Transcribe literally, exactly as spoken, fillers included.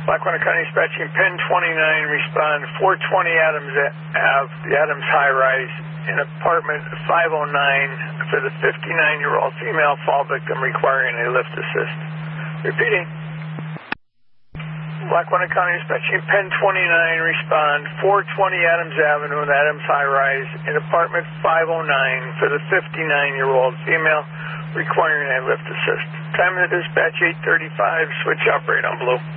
Lackawanna County Dispatching, Pen twenty-nine, respond four twenty Adams Ave, the Adams High Rise, in apartment five oh nine for the fifty-nine-year-old female fall victim requiring a lift assist. Repeating. Lackawanna County Dispatching, Pen twenty-nine, respond four twenty Adams Avenue, the Adams High Rise, in apartment five oh nine for the fifty-nine-year-old female requiring a lift assist. Time of the dispatch, eight thirty-five, switch operator on blue.